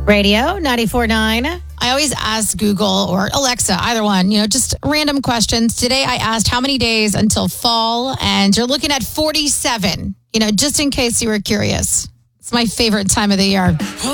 Radio 94.9. I always ask Google or Alexa, either one, just random questions. Today I asked how many days until fall, and you're looking at 47, just in case you were curious. It's my favorite time of the year.